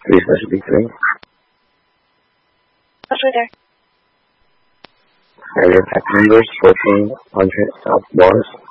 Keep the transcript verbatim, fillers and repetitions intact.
Three specialty three. Over there. Area pack numbers fourteen hundred South Morris.